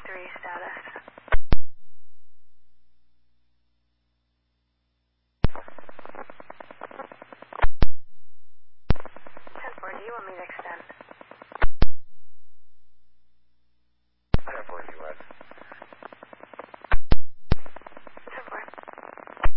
status. 10-4, do you want me to extend